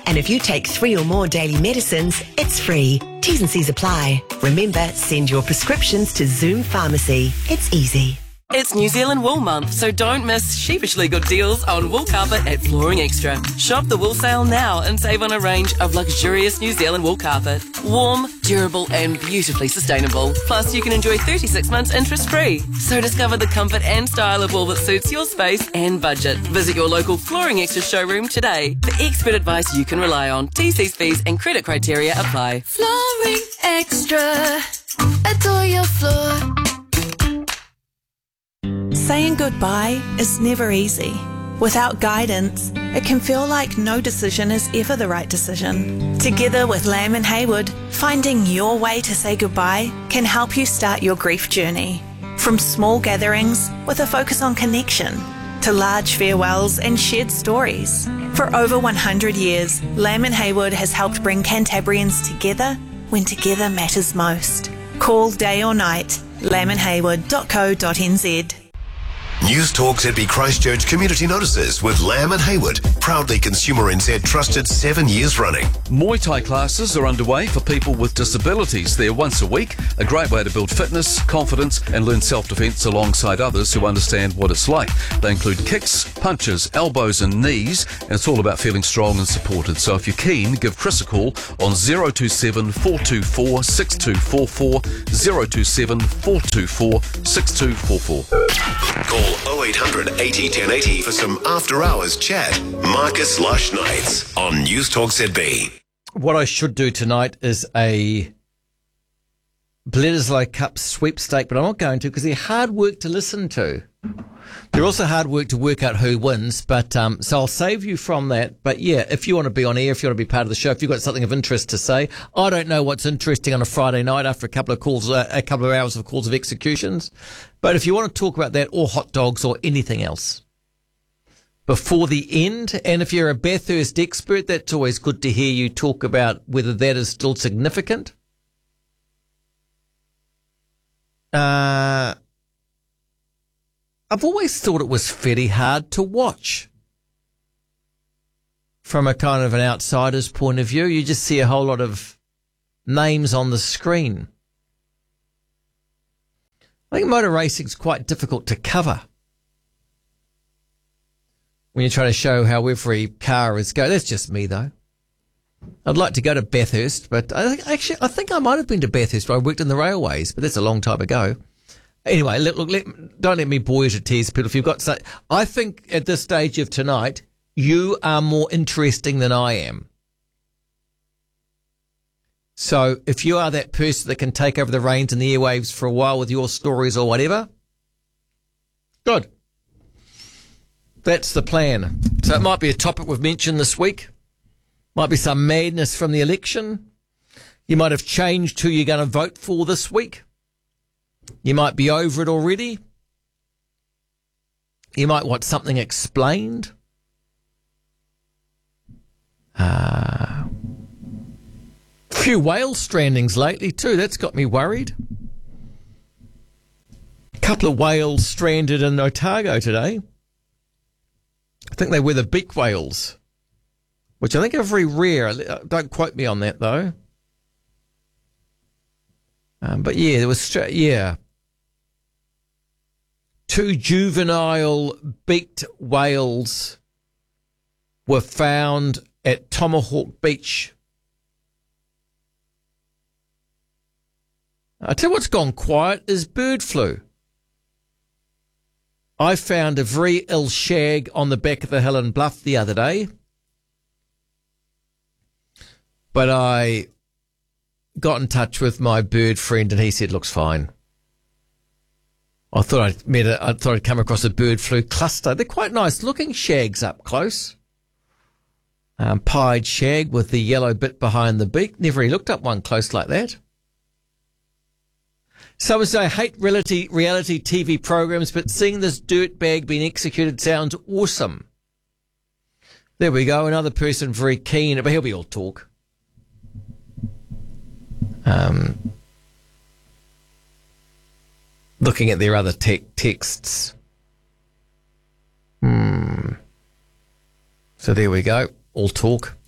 And if you take 3 or more daily medicines, it's free. T's and C's apply. Remember, send your prescriptions to Zoom Pharmacy. It's easy. It's New Zealand Wool Month, so don't miss sheepishly good deals on wool carpet at Flooring Extra. Shop the wool sale now and save on a range of luxurious New Zealand wool carpet. Warm, durable and beautifully sustainable. Plus, you can enjoy 36 months interest-free. So discover the comfort and style of wool that suits your space and budget. Visit your local Flooring Extra showroom today for expert advice you can rely on. TC's fees and credit criteria apply. Flooring Extra. Adore your floor. Saying goodbye is never easy. Without guidance, it can feel like no decision is ever the right decision. Together with Lamb and Haywood, finding your way to say goodbye can help you start your grief journey. From small gatherings with a focus on connection to large farewells and shared stories. For over 100 years, Lamb and Haywood has helped bring Cantabrians together when together matters most. Call day or night, lambandhaywood.co.nz. News Talk ZB Christchurch Community Notices with Lamb and Haywood, proudly Consumer NZ trusted 7 years running. Muay Thai classes are underway for people with disabilities. They're once a week, a great way to build fitness, confidence and learn self-defence alongside others who understand what it's like. They include kicks, punches, elbows and knees, and it's all about feeling strong and supported. So if you're keen, give Chris a call on 027 424 6244, 027 424 6244. Call 0800 80 1080 for some after-hours chat. Marcus Lush Nights on News Talk ZB. What I should do tonight is a Bledisloe Cup sweepstake, but I'm not going to because they're hard work to listen to. They're also hard work to work out who wins, but so I'll save you from that. But yeah, if you want to be on air, if you want to be part of the show, if you've got something of interest to say, I don't know what's interesting on a Friday night after a couple of hours of calls of executions. But if you want to talk about that or hot dogs or anything else before the end, and if you're a Bathurst expert, that's always good to hear you talk about whether that is still significant. I've always thought it was fairly hard to watch from a kind of an outsider's point of view. You just see a whole lot of names on the screen. I think motor racing is quite difficult to cover when you're trying to show how every car is going. That's just me, though. I'd like to go to Bathurst, but I think I might have been to Bathurst where I worked in the railways, but that's a long time ago. Anyway, look, don't let me bore you to tears, people. If you've got, I think at this stage of tonight, you are more interesting than I am. So if you are that person that can take over the reins and the airwaves for a while with your stories or whatever, good. That's the plan. So it might be a topic we've mentioned this week. Might be some madness from the election. You might have changed who you're going to vote for this week. You might be over it already. You might want something explained. Few whale strandings lately too. That's got me worried. A couple of whales stranded in Otago today. I think they were the beak whales, which I think are very rare. Don't quote me on that though. But yeah, there was, two juvenile beaked whales were found at Tomahawk Beach. I tell you what's gone quiet is bird flu. I found a very ill shag on the back of the hill in Bluff the other day, but I got in touch with my bird friend and he said, looks fine. I thought I'd come across a bird flu cluster. They're quite nice looking shags up close. Pied shag with the yellow bit behind the beak. Never really looked up one close like that. Some say I hate reality TV programs, but seeing this dirtbag being executed sounds awesome. There we go. Another person very keen, but he'll be all talk. Looking at their other texts. So there we go. All talk.